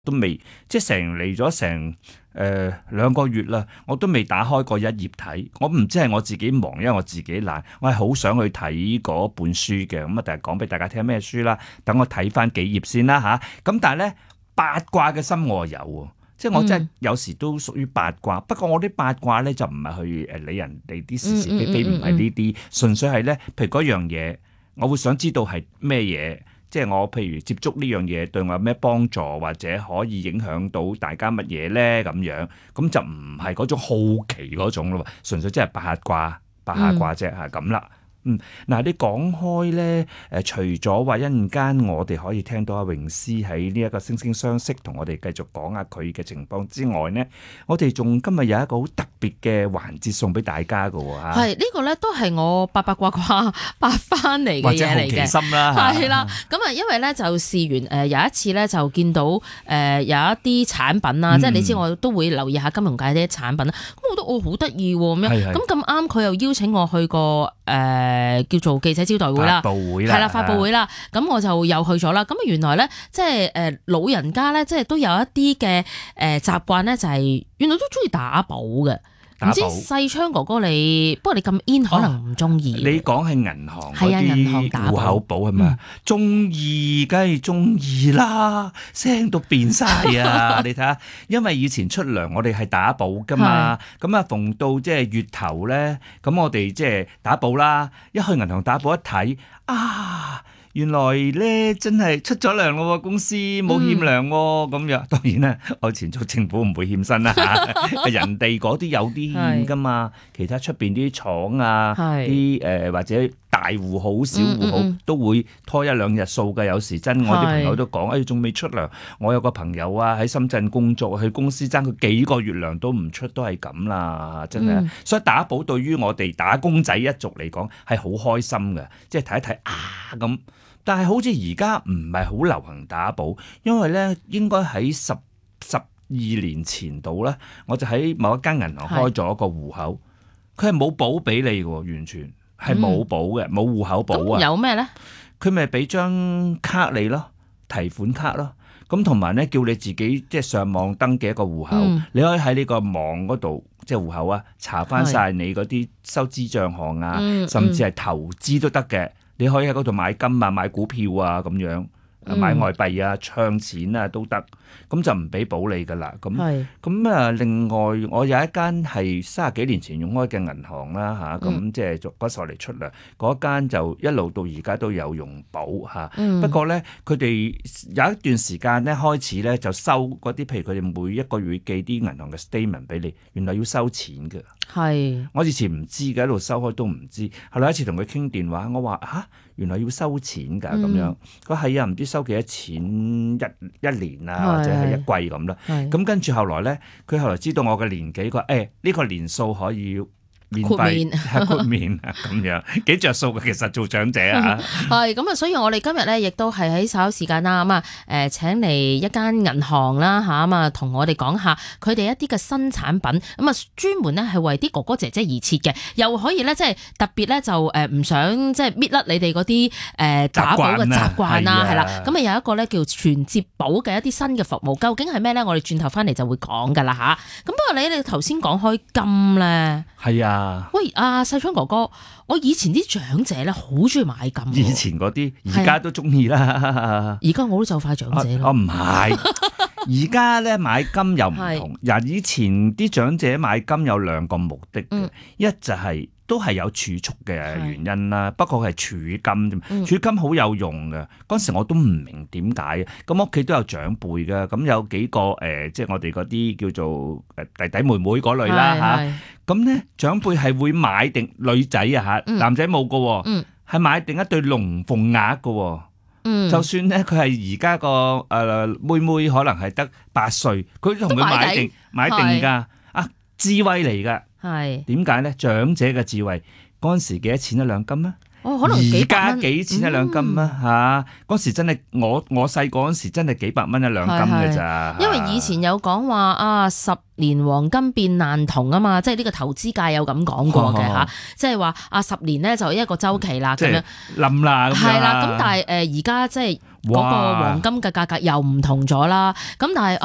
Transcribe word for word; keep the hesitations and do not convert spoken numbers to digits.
都未，即係成嚟咗成誒兩個月啦，我都未打開過一頁睇。我唔知係我自己忙，因為我自己懶，我係好想去睇嗰本書嘅。咁啊，就係講俾大家聽咩書啦。等我睇翻幾頁先啦吓。咁、啊、但係咧八卦嘅心我有喎，即係我真係有時都屬於八卦。嗯、不過我啲八卦咧就唔係去誒理人哋啲是是非非，唔係呢啲，純粹係咧，譬如嗰樣嘢，我會想知道係咩嘢。即係我譬如接觸呢樣嘢對我有咩幫助，或者可以影響到大家乜嘢咧咁樣，咁就唔係嗰種好奇嗰種咯，純粹即係八卦八下卦啫嚇咁啦。嗯，嗱你講開咧，誒、呃、除咗話一陣間我哋可以聽到阿詠詩喺呢一個惺惺相惜同我哋繼續講下佢嘅情況之外咧，我哋仲今日有一個好特別嘅環節送俾大家㗎喎嚇。 係、這個、呢個咧都係我八八卦卦八翻嚟嘅嘢嚟嘅， 或者好奇心啦嚇。 係啦，咁啊因為咧就試完誒、呃、有一次咧就見到誒、呃、有一啲產品啦，嗯、即係你知我都會留意下金融界啲產品啦。咁我覺得我好得意喎咁樣，咁咁啱佢又邀請我去個誒、呃、叫做記者招待會啦，係啦發佈會啦，咁我就又去咗啦。咁原來咧即係誒、呃、老人家咧，即係都有一啲嘅誒習慣咧，就係、是、原來都中意打寶嘅。唔知細昌哥哥你，不過你咁 in 可能唔中意。 你講係銀行嗰啲戶口簿係咪？中意梗係中意啦，聲都變晒啊！你睇下，因為以前出糧我哋係打寶噶嘛，咁啊逢到即係月頭咧，咁我哋即係打寶啦，一去銀行打寶一睇啊！原來咧真係出咗糧咯，公司冇欠糧喎，咁樣當然啦，我以前做政府唔會欠薪啦嚇，人哋嗰啲有啲欠噶嘛，其他出邊啲廠啊，啲誒、呃、或者大戶好小戶好、嗯嗯、都會拖一兩日數嘅，有時真我啲朋友都講，誒仲未出糧，我有個朋友啊喺深圳工作，去公司爭佢幾個月糧都唔出，都係咁啦，真係，嗯、所以打寶對於我哋打工仔一族嚟講係好開心嘅，即係睇一睇啊咁。但係好似而家唔係好流行打寶，因為咧應該喺十十二年前度咧，我就喺某一間銀行開咗一個戶口，佢係冇寶俾你嘅，完全係冇寶嘅，冇戶、嗯、口寶啊。有咩咧？佢咪俾張卡你咯，提款卡咯，咁同埋咧叫你自己即係上網登記一個戶口，嗯、你可以喺呢個網嗰度即係戶口啊，查翻晒你嗰啲收支帳項啊，嗯、甚至係投資都得嘅。你可以喺嗰度買金啊、買股票啊咁樣，買外幣啊、唱錢啊都得，咁就唔俾保你噶啦。咁咁啊，另外我有一間係三十幾年前用開嘅銀行啦嚇，咁、嗯、即係嗰時候嚟出糧，嗰間就一路到而家都有用保嚇。嗯、不過咧，佢哋有一段時間咧開始咧就收嗰啲，譬如佢哋每一個月寄啲銀行嘅 statement 俾你，原來要收錢嘅。係，我以前唔知嘅，一路收開都唔知。後來一次同佢傾電話，我話嚇，原來要收錢㗎咁樣。佢係啊，唔知收幾多錢一一年啊，或者係一季咁啦。咁跟住後來咧，佢後來知道我嘅年紀，佢話誒呢個年數可以免費係豁免啊，咁樣幾着數嘅。其實做長者啊， 係咁啊，所以我哋今日咧亦都係喺稍後時間啦，咁啊誒請嚟一間銀行啦嚇，咁啊同我哋講下佢哋一啲嘅新產品，咁啊專門咧係為啲哥哥姐姐而設嘅，又可以咧即係特別咧就誒唔想即係搣甩你哋嗰啲誒打寶嘅習慣啦，係啦，咁啊有一個咧叫存摺寶嘅一啲新嘅服務，究竟係咩咧？我哋轉頭翻嚟就會講噶啦嚇。咁不過你你頭先講開金咧，係啊。喂，阿細昌哥哥，我以前啲長者咧好中意買金， 以前嗰啲而家都中意啦。 而家我都就快長者啦。 我唔係，而家咧買金又唔同。嗱，以前啲長者買金有兩個目的嘅，嗯、一就係、是。都係有儲蓄嘅原因啦，是不過係儲金啫嘛，儲、嗯、金好有用嘅。嗰陣時我都唔明點解嘅，咁屋企都有長輩嘅，咁有幾個誒、呃，即係我哋嗰啲叫做誒弟弟妹妹嗰類啦嚇。咁咧長輩係會買定女仔啊嚇，嗯、男仔冇嘅喎，係、嗯、買定一對龍鳳鈪嘅喎。嗯、就算咧佢係而家個誒妹妹可能係得八歲，佢同佢買定買定㗎，啊智慧嚟㗎。係點解咧？長者嘅智慧嗰陣時幾多錢一兩金啊？ 哦，可能幾而家百蚊幾錢一兩斤啊？嚇、嗰時真係我我細個嗰時真係幾百蚊一兩斤嘅咋。 因為以前有講話啊，十年黃金變爛銅啊嘛，即係呢個投資界有咁講過嘅嚇，即係話啊十年咧就一個週期啦，咁樣冧啦， 係啦。咁但係誒而家即係嗰個黃金嘅價格又唔同咗啦。咁但係